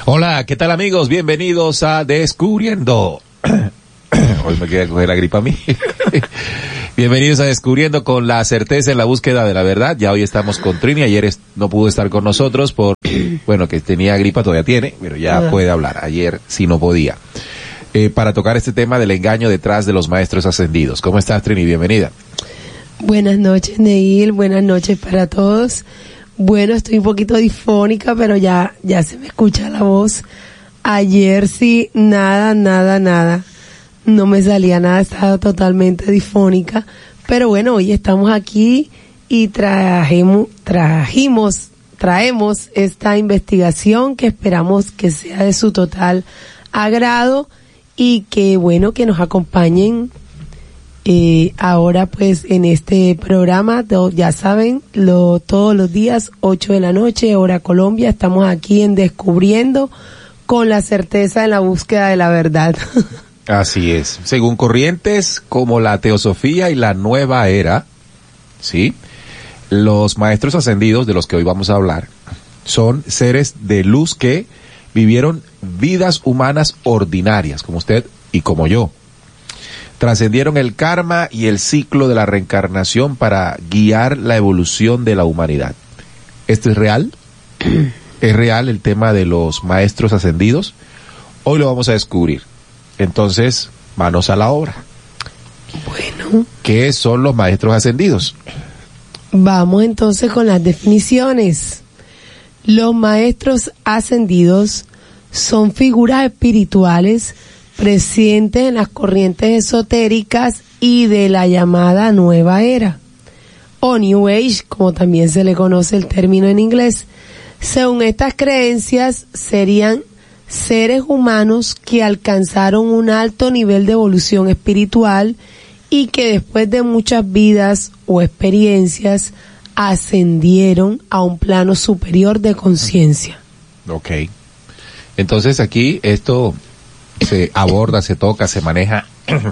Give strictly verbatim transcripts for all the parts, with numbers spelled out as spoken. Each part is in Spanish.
Hola, ¿qué tal amigos? Bienvenidos a Descubriendo. Hoy me queda coger la gripa a mí. Bienvenidos a Descubriendo con la certeza en la búsqueda de la verdad. Ya hoy estamos con Trini. Ayer es, no pudo estar con nosotros por, bueno, que tenía gripa, todavía tiene, pero ya uh-huh. puede hablar. Ayer sí no podía. Eh, para tocar este tema del engaño detrás de los maestros ascendidos. ¿Cómo estás, Trini? Bienvenida. Buenas noches, Neil. Buenas noches para todos. Bueno, estoy un poquito difónica, pero ya, ya se me escucha la voz. Ayer sí, nada, nada, nada. No me salía nada, estaba totalmente difónica. Pero bueno, hoy estamos aquí y trajimos, trajimos, traemos esta investigación que esperamos que sea de su total agrado y que bueno, que nos acompañen Eh, ahora pues en este programa, to, ya saben, lo, todos los días, ocho de la noche, hora Colombia, estamos aquí en Descubriendo con la certeza en la búsqueda de la verdad. Así es. Según corrientes como la teosofía y la nueva era, ¿sí? Los maestros ascendidos de los que hoy vamos a hablar son seres de luz que vivieron vidas humanas ordinarias, como usted y como yo. Trascendieron el karma y el ciclo de la reencarnación para guiar la evolución de la humanidad. ¿Esto es real? ¿Es real el tema de los maestros ascendidos? Hoy lo vamos a descubrir. Entonces, manos a la obra. Bueno. ¿Qué son los maestros ascendidos? Vamos entonces con las definiciones. Los maestros ascendidos son figuras espirituales presente en las corrientes esotéricas y de la llamada Nueva Era, o New Age, como también se le conoce el término en inglés. Según estas creencias, serían seres humanos que alcanzaron un alto nivel de evolución espiritual y que después de muchas vidas o experiencias ascendieron a un plano superior de conciencia. Ok. Entonces aquí esto se aborda, se toca, se maneja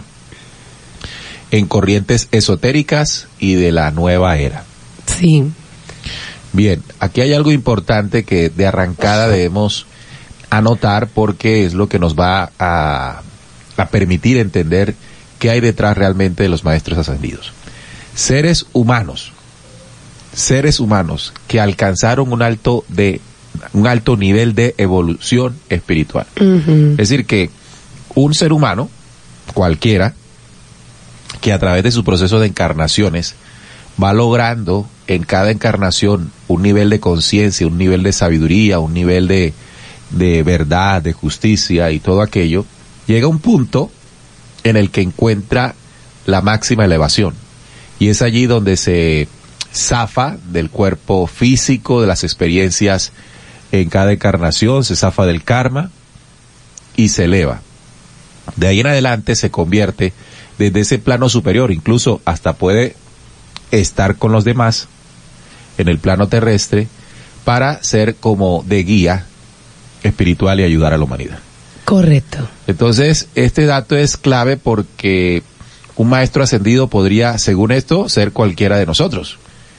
en corrientes esotéricas y de la nueva era. Sí. Bien, aquí hay algo importante que de arrancada debemos anotar porque es lo que nos va a, a permitir entender qué hay detrás realmente de los maestros ascendidos. Seres humanos, seres humanos que alcanzaron un alto de un alto nivel de evolución espiritual. Uh-huh. Es decir que un ser humano, cualquiera, que a través de su proceso de encarnaciones va logrando en cada encarnación un nivel de conciencia, un nivel de sabiduría, un nivel de, de verdad, de justicia y todo aquello, llega a un punto en el que encuentra la máxima elevación. Y es allí donde se zafa del cuerpo físico, de las experiencias en cada encarnación, se zafa del karma y se eleva. De ahí en adelante se convierte desde ese plano superior, incluso hasta puede estar con los demás en el plano terrestre para ser como de guía espiritual y ayudar a la humanidad. Correcto. Entonces, este dato es clave porque un maestro ascendido podría, según esto, ser cualquiera de nosotros.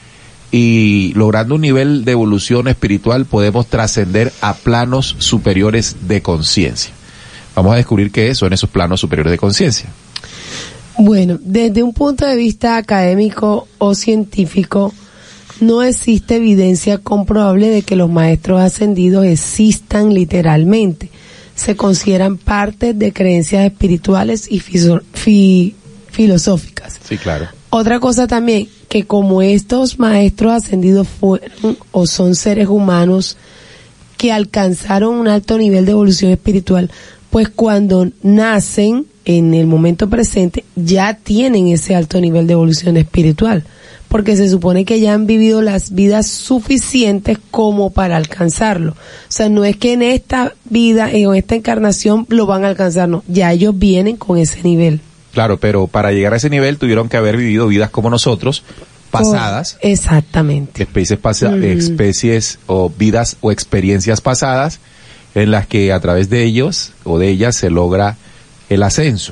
Y logrando un nivel de evolución espiritual podemos trascender a planos superiores de conciencia. Vamos a descubrir qué son esos planos superiores de conciencia. Bueno, desde un punto de vista académico o científico, no existe evidencia comprobable de que los maestros ascendidos existan literalmente. Se consideran partes de creencias espirituales y fiso- fi- filosóficas. Sí, claro. Otra cosa también, que como estos maestros ascendidos fueron o son seres humanos que alcanzaron un alto nivel de evolución espiritual, pues cuando nacen en el momento presente ya tienen ese alto nivel de evolución espiritual, porque se supone que ya han vivido las vidas suficientes como para alcanzarlo. O sea, no es que en esta vida, en esta encarnación lo van a alcanzar, no, ya ellos vienen con ese nivel. Claro, pero para llegar a ese nivel tuvieron que haber vivido vidas como nosotros, pasadas. Oh, exactamente. Especies, pasa- mm. especies o vidas o experiencias pasadas en las que a través de ellos o de ellas se logra el ascenso.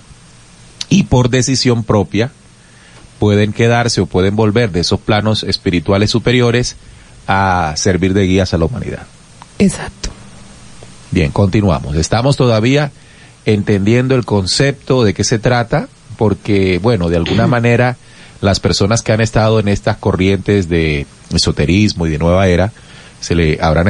Y por decisión propia pueden quedarse o pueden volver de esos planos espirituales superiores a servir de guías a la humanidad. Exacto. Bien, continuamos. Estamos todavía entendiendo el concepto de qué se trata, porque, bueno, de alguna manera las personas que han estado en estas corrientes de esoterismo y de nueva era se le habrán